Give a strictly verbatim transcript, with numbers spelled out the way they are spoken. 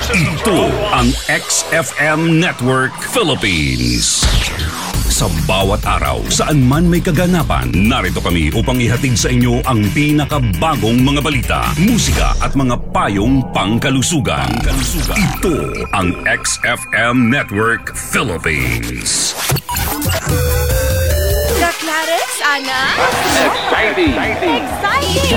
Ito ang X F M Network Philippines. Sa bawat araw, saan man may kaganapan, narito kami upang ihatid sa inyo ang pinakabagong mga balita, musika at mga payong pangkalusugan. pangkalusugan. Ito ang X F M Network Philippines. Ka Clarence, Ana? Exciting! Exciting!